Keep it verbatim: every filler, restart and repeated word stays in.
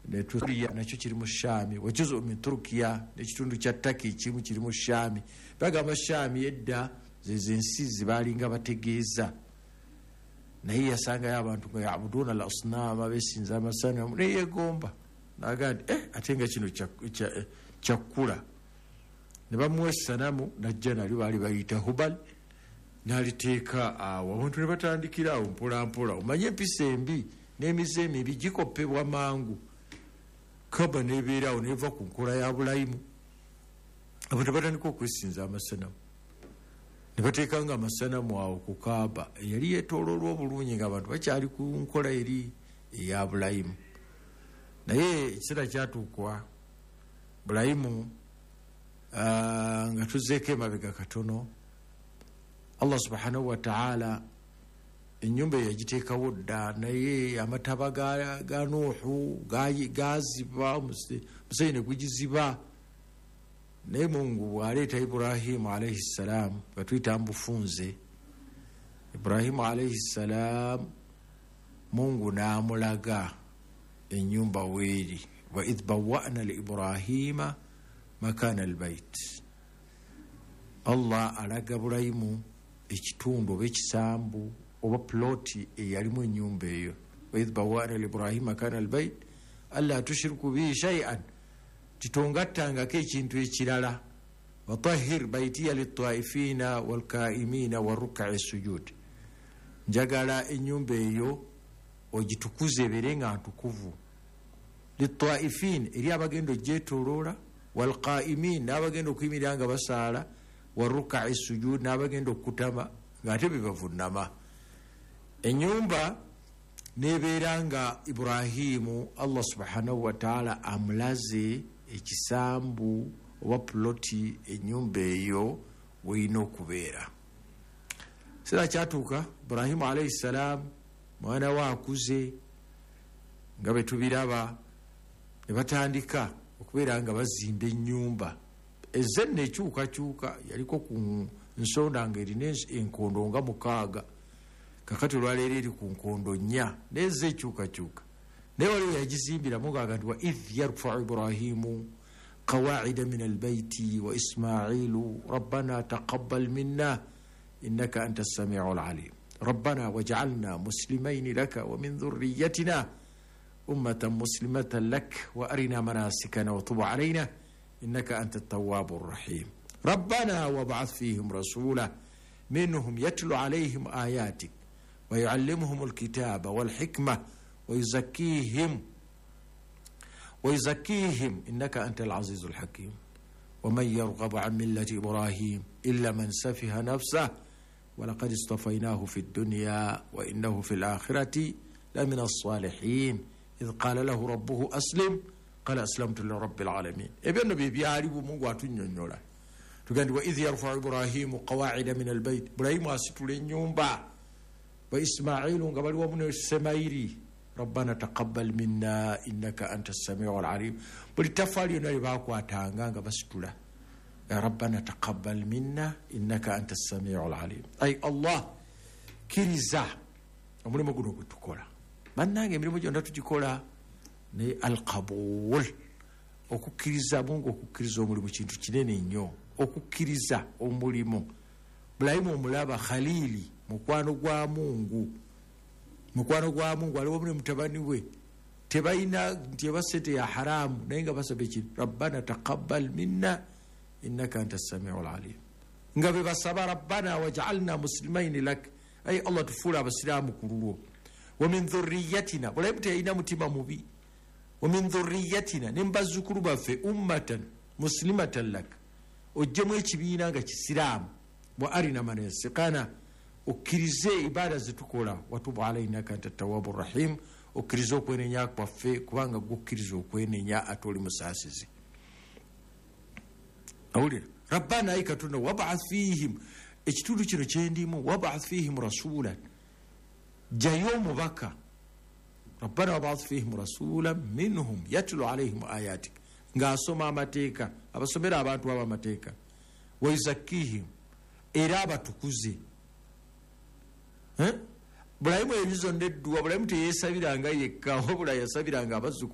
ne Turkiya nakyo kiri mu Shami wa juzu min Turkiya n'ekitundu kya Turkey kimu kiri mu Shami bagamba Shami edda zezensi zibalinga bategeeza naye yasangayo abantu nga yabuduna al asnama besinza amasanamu ne yegomba nagandi eh atenga kino kyakula ne bamuwa essanamu najja nali baali bayita Hubal n'aliteeka awo abantu ne batandikira awo mpola mpola omanye empisa embi n'emize emibi gikopebwa mangu kaba nebeerawo neva ku nkola ya bulayimu abantu batandika okwesinza amasanamu ne bateekanga amasanamu awo ku Kaaba yali yeetooloolwa obulungi ng'abantu bakyali ku nkola eri eya bulayimu naye ekiseera kyatuukwa bulayimu nga tuzeeko emabega katono Allah subhanahu wa ta'ala enyumba yagiteekawo dda naye amataba ga, ga Nuuhu gaziba museenyi ne gugiziba naye Mungu bw'aleeta Ibrahimu alayhi salam batuyita mbufunze Ibrahimu alayhi salam Mungu n'amulaga enyumba weeri wa idh bawwa'na li Ibrahima makana albayt Allah alaga Ibrahimu ekitundu oba ekisambu oba ploti eyalimu ennyumba eyo wa idh bawwa'na li Ibrahima makana albayt alla tushriku bi shay'an titongattangako ekintu ekirala watahhir baytiya lit-taifina wal-kaimina waruk'i sujud njagala ennyumba eyo ogitukuze ebere nga ntukuvu lit-taifin eri abagenda ogyetooloola wal-kaimin n'abagenda okuyimirira nga basaala waruk'i sujud n'abagenda okutama ng'ate bebavunama ennyumba nebeera nga Ibrahimu Allah subhanahu wa ta'ala amulaze ekisambu oba ploti ennyumba eyo weyina okubeera sira kyatuuka Ibrahimu alayhi salam mwana we akuze nga bwe tubiraba ne batandika okubeera nga bazimba ennyumba ezze nekyukakyuka yaliko ku nsonda nga erina enkondo nga mukaaga kakati olwaleero eri ku nkondo nnya nezze ekyukakyuka naye waliwo yagizimbiramu ngaaga nti wa idh yarfau Ibrahimu qawaida min albayti wa Ismailu rabbana taqabbal minna innaka anta as-sami'u al-alim rabbana waj'alna muslimayn laka wa min dhurriyyatina ummatan muslimatan lak wa arina manasikana wa tub alayna innaka anta at-tawwabur rahim rabbana wab'ath fihim rasula minhum yatlu alayhim ayatik wa yu'allimuhum al-kitaba wal hikma wa yuzakkihim ويزكيهم إنك أنت العزيز الحكيم ومن يرغب عن ملة إبراهيم إلا من سفه نفسه ولقد اصطفيناه في الدنيا وإنه في الآخرة لمن الصالحين إذ قال له ربه أسلم قال أسلمت لرب العالمين ابن النبي بيعرف مغوات نيولا تقول وإذ يرفع إبراهيم قواعد من البيت إبراهيم أستولين يومبا وإسماعيل قبل ومن السمايري ربنا تقبل منا إنك أنت السميع العليم بالتفعل ينباكوا تانغا بسطولا يا ربنا تقبل منا إنك أنت السميع العليم أي الله كريزا أمري ما قلنا بتقولا من ناقي أمري ما جونا تجيكولا ني القبول أكو كريزا مونغو أكو كريزا أمري مچينتو چنيني نيو أكو كريزا أمري مونغ بلايمو ملابا خليلي مكوانو قوا مونغو mukwano gwa Mungu waliwo mune mutabani we tebayina nti abasete ya haramu naye nga basabe ki rabbana taqabbal minna innaka antas samiul alim nga be basaba rabbana waj'alna muslimain lak ay Allah tufula abasiramu kululwo wa min dhurriyyatina wala mutayina mutima mubi wa min dhurriyyatina nimbazukuru bafe ummatan muslimatan lak ojjemu ekibiina nga kisiramu wa arina manasikana ukirize ibada zitukola watubu alayna kanta tawwabur rahim ukirize okwenenya kwaffe kubanga gukirize okwenenya atoli musasizi awulira rabbana ikatuna wab'ath fihim ekitundu kino kyendimu wab'ath fihim rasulan jayo mubaka rabbana wab'ath fihim rasulan minhum yatlu alayhim ayatik nga asoma amateeka abasomera abantu aba amateeka wa yuzakkihim era abatukuze Ibrahimu ebizo ndedduwa Ibrahimu teyesabiranga yekka wabula yasabiranga abazzukulu